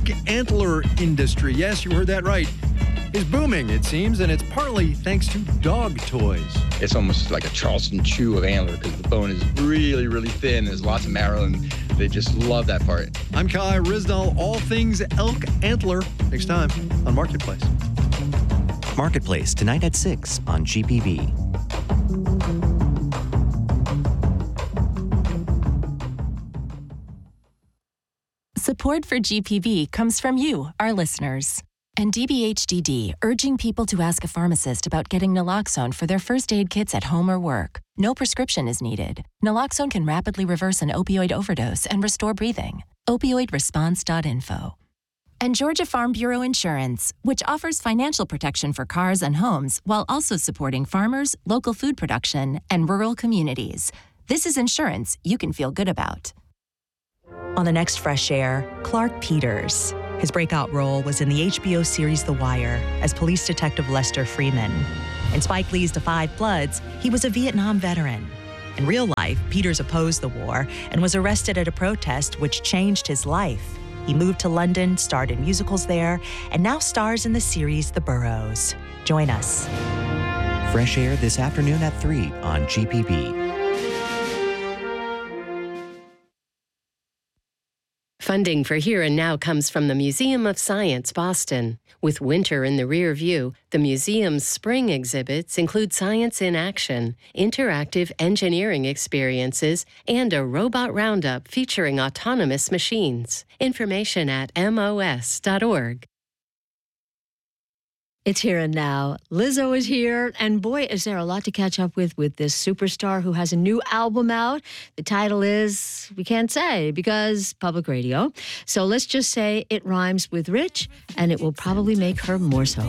antler industry, yes, you heard that right, is booming, it seems, and it's partly thanks to dog toys. It's almost like a Charleston chew of antler because the bone is really, really thin. There's lots of marrow, and they just love that part. I'm Kai Rizdal, all things elk antler, next time on Marketplace. Marketplace, tonight at 6 on GPB. Support for GPB comes from you, our listeners. And DBHDD, urging people to ask a pharmacist about getting naloxone for their first aid kits at home or work. No prescription is needed. Naloxone can rapidly reverse an opioid overdose and restore breathing. Opioidresponse.info. And Georgia Farm Bureau Insurance, which offers financial protection for cars and homes while also supporting farmers, local food production, and rural communities. This is insurance you can feel good about. On the next Fresh Air, Clark Peters. His breakout role was in the HBO series The Wire as police detective Lester Freeman. In Spike Lee's The Five Bloods, he was a Vietnam veteran. In real life, Peters opposed the war and was arrested at a protest which changed his life. He moved to London, starred in musicals there, and now stars in the series The Burrows. Join us. Fresh Air this afternoon at 3 on GPB. Funding for Here and Now comes from the Museum of Science, Boston. With winter in the rear view, the museum's spring exhibits include science in action, interactive engineering experiences, and a robot roundup featuring autonomous machines. Information at mos.org. It's Here and Now. Lizzo is here, and boy, is there a lot to catch up with this superstar who has a new album out. The title is, we can't say, because public radio. So let's just say it rhymes with rich, and it will probably make her more so.